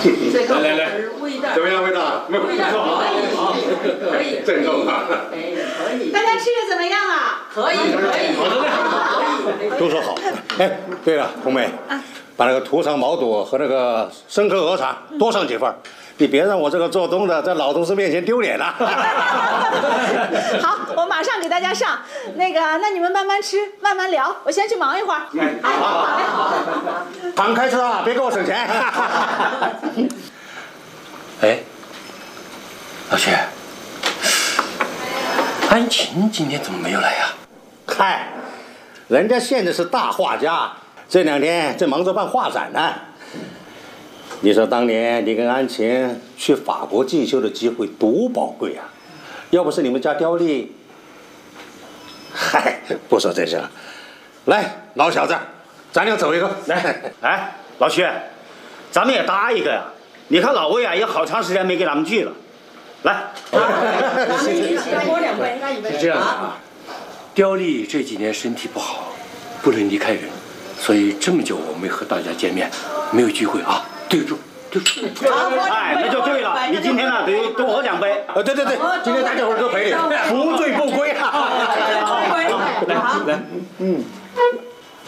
来，怎么样，味道？ 可以， 郑重啊！ 哎，可以。 大家吃的怎么样啊？ 可以， 都说好。哎，对了，红梅，把那个涂上毛肚和那个生科鹅肠多上几份，你别让我这个做东的在老同事面前丢脸了。 好，我马上给大家上。那你们慢慢吃，慢慢聊，我先去忙一会儿。好。 常开车啊，别给我省钱。 哎，老薛，安晴今天怎么没有来呀？ 嗨，人家现在是大画家，这2天正忙着办画展呢。你说当年你跟安晴去法国进修的机会多宝贵啊！要不是你们家刁丽，嗨，不说这事了。来，老小子，咱俩走一个。 来，哎，老薛，咱们也搭一个呀。你看老魏啊，也好长时间没跟咱们聚了。来， 咱们一起喝2杯， 是这样的啊，刁丽这几年身体不好，不能离开人，所以这么久我没和大家见面，没有聚会啊，对得住。 哎，那就对了。你今天呢，得多喝2杯。 对，今天大家伙儿都陪你， 福醉不归啊！ 来， 来，